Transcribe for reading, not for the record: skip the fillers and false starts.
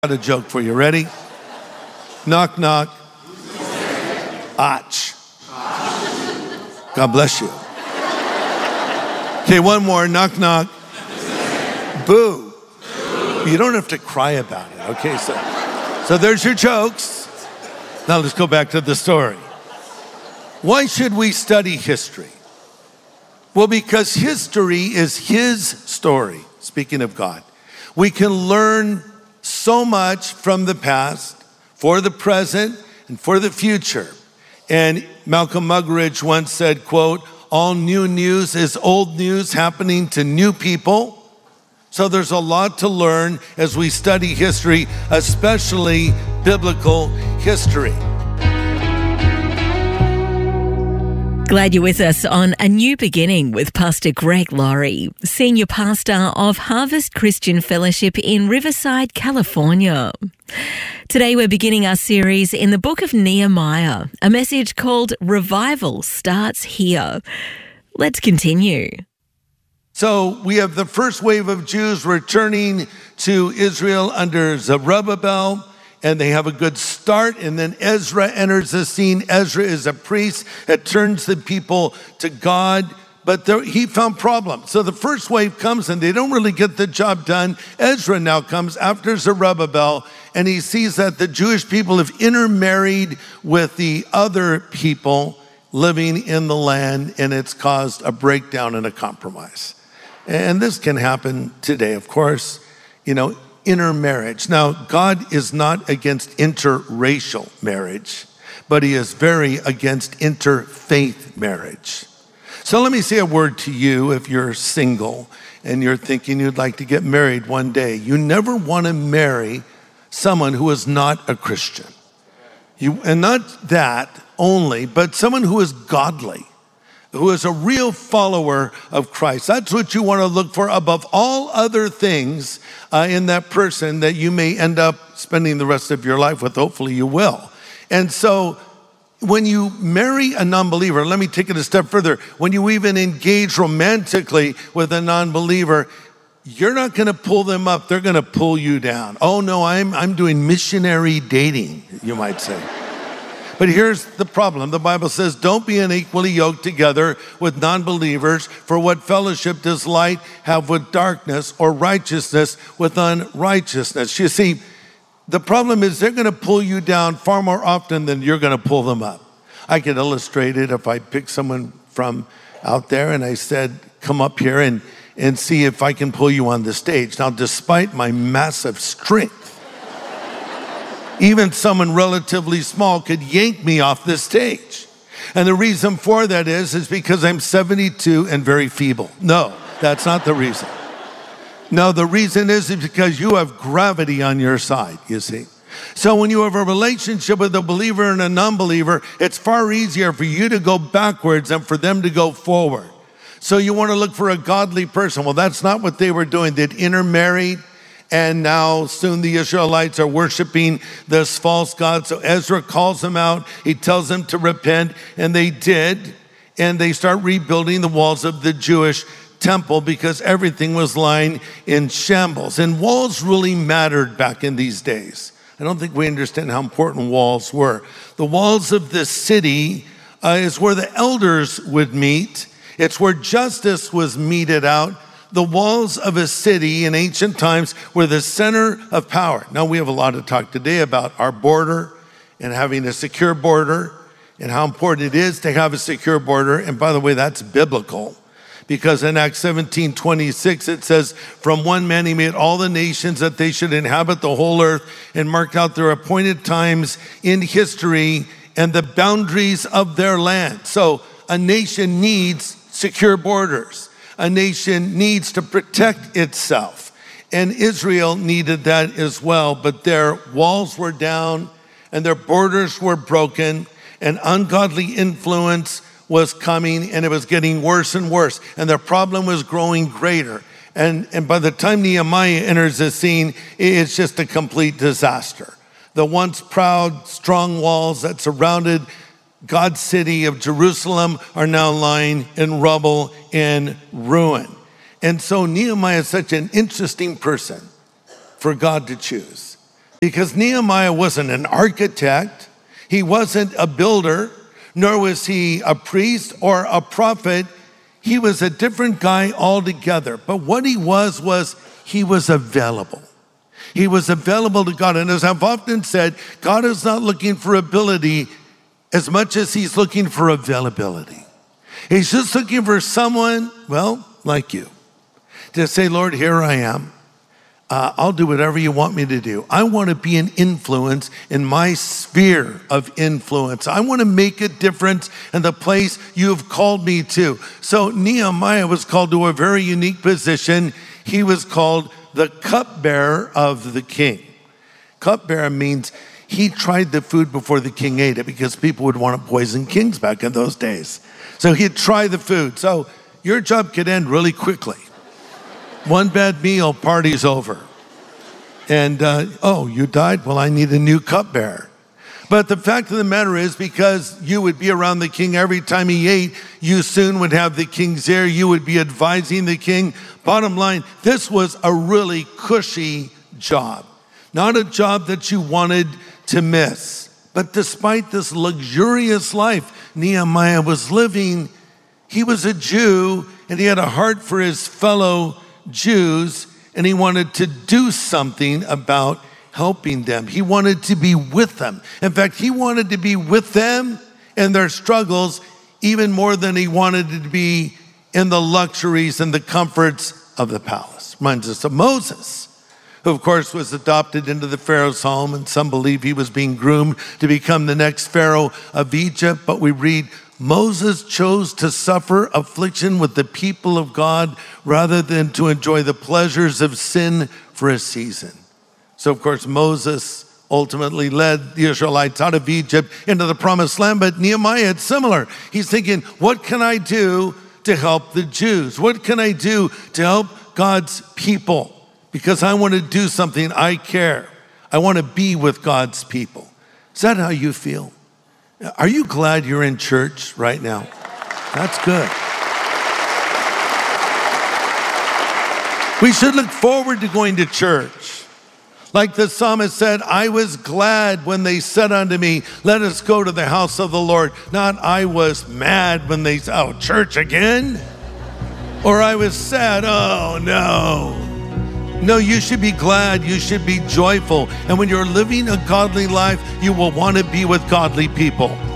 Got a joke for you. Ready? Knock, knock. Ach. God bless you. Okay, one more. Knock, knock. Boo. You don't have to cry about it. Okay, so there's your jokes. Now let's go back to the story. Why should we study history? Well, because history is His story, speaking of God. We can learn so much from the past, for the present, and for the future. And Malcolm Muggeridge once said, quote, "All new news is old news happening to new people." So there's a lot to learn as we study history, especially biblical history. Glad you're with us on A New Beginning with Pastor Greg Laurie, Senior Pastor of Harvest Christian Fellowship in Riverside, California. Today we're beginning our series in the book of Nehemiah, a message called Revival Starts Here. Let's continue. So we have the first wave of Jews returning to Israel under Zerubbabel, and they have a good start. And then Ezra enters the scene. Ezra is a priest that turns the people to God, but he found problems. So the first wave comes and they don't really get the job done. Ezra now comes after Zerubbabel, and he sees that the Jewish people have intermarried with the other people living in the land, and it's caused a breakdown and a compromise. And this can happen today, of course, intermarriage. Now, God is not against interracial marriage, but He is very against interfaith marriage. So let me say a word to you if you're single and you're thinking you'd like to get married one day. You never want to marry someone who is not a Christian. And not that only, but someone who is godly, who is a real follower of Christ. That's what you want to look for above all other things in that person that you may end up spending the rest of your life with. Hopefully you will. And so when you marry a non-believer, let me take it a step further. When you even engage romantically with a non-believer, you're not going to pull them up. They're going to pull you down. Oh no, I'm doing missionary dating, you might say. But here's the problem. The Bible says, don't be unequally yoked together with non-believers, for what fellowship does light have with darkness, or righteousness with unrighteousness? You see, the problem is they're going to pull you down far more often than you're going to pull them up. I could illustrate it if I picked someone from out there and I said, come up here and see if I can pull you on the stage. Now, despite my massive strength, even someone relatively small could yank me off the stage. And the reason for that is because I'm 72 and very feeble. No, that's not the reason. No, the reason is because you have gravity on your side, you see. So when you have a relationship with a believer and a non-believer, it's far easier for you to go backwards than for them to go forward. So you want to look for a godly person. Well, that's not what they were doing. They'd intermarried. And now soon the Israelites are worshiping this false god. So Ezra calls them out. He tells them to repent, and they did. And they start rebuilding the walls of the Jewish temple because everything was lying in shambles. And walls really mattered back in these days. I don't think we understand how important walls were. The walls of the city is where the elders would meet. It's where justice was meted out. The walls of a city in ancient times were the center of power. Now, we have a lot to talk today about our border and having a secure border and how important it is to have a secure border. And by the way, that's biblical, because in Acts 17:26, it says, from one man He made all the nations that they should inhabit the whole earth, and marked out their appointed times in history and the boundaries of their land. So a nation needs secure borders. A nation needs to protect itself. And Israel needed that as well. But their walls were down and their borders were broken, and ungodly influence was coming, and it was getting worse and worse. And their problem was growing greater. And by the time Nehemiah enters the scene, it's just a complete disaster. The once proud, strong walls that surrounded God's city of Jerusalem are now lying in rubble and ruin. And so Nehemiah is such an interesting person for God to choose, Because Nehemiah wasn't an architect, he wasn't a builder, nor was he a priest or a prophet. He was a different guy altogether. But what he was he was available. He was available to God. And as I've often said, God is not looking for ability as much as he's looking for availability. He's just looking for someone, well, like you, to say, Lord, here I am. I'll do whatever you want me to do. I want to be an influence in my sphere of influence. I want to make a difference in the place you have called me to. So Nehemiah was called to a very unique position. He was called the cupbearer of the king. Cupbearer means he tried the food before the king ate it, because people would want to poison kings back in those days. So he'd try the food. So your job could end really quickly. One bad meal, party's over. And, you died? Well, I need a new cupbearer. But the fact of the matter is, because you would be around the king every time he ate, you soon would have the king's ear. You would be advising the king. Bottom line, this was a really cushy job. Not a job that you wanted to miss. But despite this luxurious life Nehemiah was living, he was a Jew, and he had a heart for his fellow Jews, and he wanted to do something about helping them. He wanted to be with them. In fact, he wanted to be with them in their struggles even more than he wanted to be in the luxuries and the comforts of the palace. Reminds us of Moses, who of course was adopted into the Pharaoh's home, and some believe he was being groomed to become the next Pharaoh of Egypt. But we read, Moses chose to suffer affliction with the people of God rather than to enjoy the pleasures of sin for a season. So, of course, Moses ultimately led the Israelites out of Egypt into the promised land, but Nehemiah, it's similar. He's thinking, what can I do to help the Jews? What can I do to help God's people? Because I want to do something. I care. I want to be with God's people. Is that how you feel? Are you glad you're in church right now? That's good. We should look forward to going to church. Like the psalmist said, I was glad when they said unto me, let us go to the house of the Lord. Not I was mad when they said, oh, church again? Or I was sad, oh no. No, you should be glad, you should be joyful. And when you're living a godly life, you will want to be with godly people.